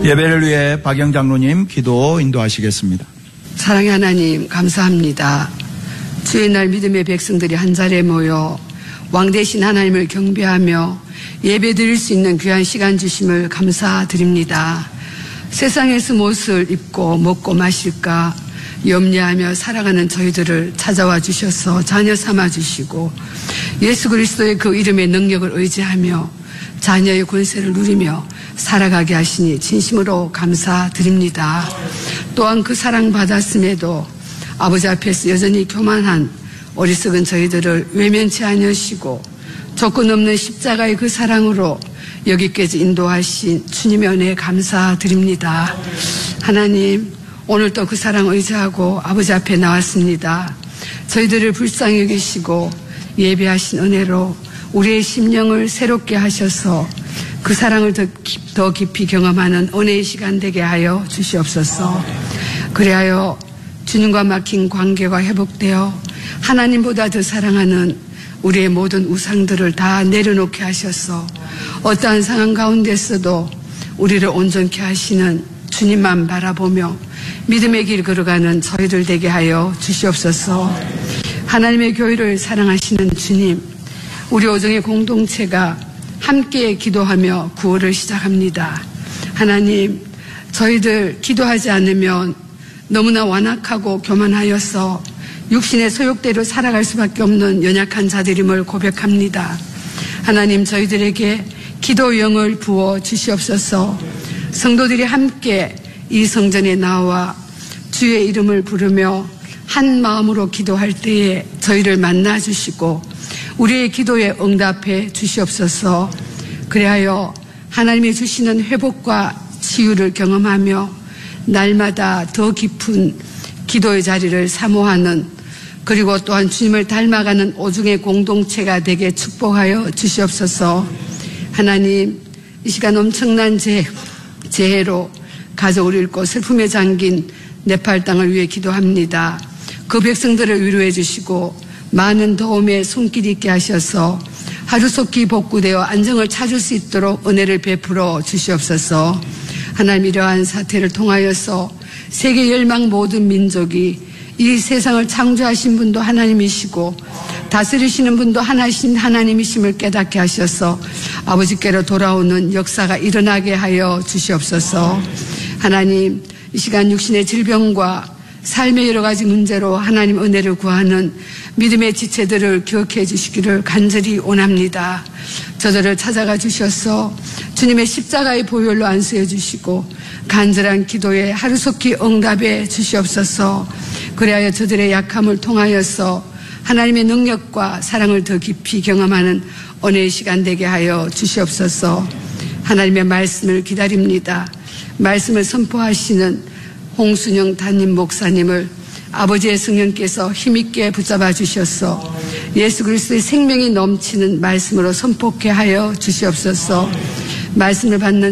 예배를 위해 박영 장로님 기도 인도하시겠습니다. 사랑의 하나님 감사합니다. 주의 날 믿음의 백성들이 한자리에 모여 왕 되신 하나님을 경배하며 예배 드릴 수 있는 귀한 시간 주심을 감사드립니다. 세상에서 무엇을 입고 먹고 마실까 염려하며 살아가는 저희들을 찾아와 주셔서 자녀 삼아 주시고 예수 그리스도의 그 이름의 능력을 의지하며 자녀의 권세를 누리며 살아가게 하시니 진심으로 감사드립니다. 또한 그 사랑 받았음에도 아버지 앞에서 여전히 교만한 어리석은 저희들을 외면치 않으시고 조건 없는 십자가의 그 사랑으로 여기까지 인도하신 주님의 은혜에 감사드립니다. 하나님, 오늘도 그 사랑 의지하고 아버지 앞에 나왔습니다. 저희들을 불쌍히 여기시고 예배하신 은혜로 우리의 심령을 새롭게 하셔서 그 사랑을 더 깊이 경험하는 은혜의 시간 되게 하여 주시옵소서. 그리하여 주님과 막힌 관계가 회복되어 하나님보다 더 사랑하는 우리의 모든 우상들을 다 내려놓게 하셔서 어떠한 상황 가운데서도 우리를 온전케 하시는 주님만 바라보며 믿음의 길 걸어가는 저희들 되게 하여 주시옵소서. 하나님의 교회를 사랑하시는 주님, 우리 오정의 공동체가 함께 기도하며 구호를 시작합니다. 하나님, 저희들 기도하지 않으면 너무나 완악하고 교만하여서 육신의 소욕대로 살아갈 수밖에 없는 연약한 자들임을 고백합니다. 하나님, 저희들에게 기도 영을 부어 주시옵소서. 성도들이 함께 이 성전에 나와 주의 이름을 부르며 한 마음으로 기도할 때에 저희를 만나 주시고 우리의 기도에 응답해 주시옵소서. 그리하여 하나님이 주시는 회복과 치유를 경험하며 날마다 더 깊은 기도의 자리를 사모하는, 그리고 또한 주님을 닮아가는 오중의 공동체가 되게 축복하여 주시옵소서. 하나님, 이 시간 엄청난 재해로 가족을 잃고 슬픔에 잠긴 네팔 땅을 위해 기도합니다. 그 백성들을 위로해 주시고 많은 도움에 손길 있게 하셔서 하루속히 복구되어 안정을 찾을 수 있도록 은혜를 베풀어 주시옵소서. 하나님, 이러한 사태를 통하여서 세계 열망 모든 민족이 이 세상을 창조하신 분도 하나님이시고 다스리시는 분도 하나신 하나님이심을 깨닫게 하셔서 아버지께로 돌아오는 역사가 일어나게 하여 주시옵소서. 하나님, 이 시간 육신의 질병과 삶의 여러 가지 문제로 하나님 은혜를 구하는 믿음의 지체들을 기억해 주시기를 간절히 원합니다. 저들을 찾아가 주셔서 주님의 십자가의 보혈로 안수해 주시고 간절한 기도에 하루속히 응답해 주시옵소서. 그리하여 저들의 약함을 통하여서 하나님의 능력과 사랑을 더 깊이 경험하는 은혜의 시간 되게 하여 주시옵소서. 하나님의 말씀을 기다립니다. 말씀을 선포하시는 홍순영 담임 목사님을 아버지의 성령께서 힘있게 붙잡아 주셔서 예수 그리스도의 생명이 넘치는 말씀으로 선포케 하여 주시옵소서. 말씀을 받는